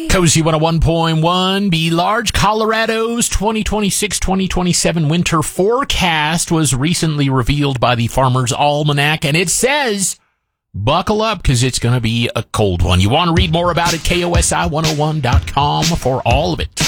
Cozy 101.1, Be Large. Colorado's 2026-2027 winter forecast was recently revealed by the Farmer's Almanac, and it says, buckle up because it's going to be a cold one. You want to read more about it, KOSI101.com for all of it.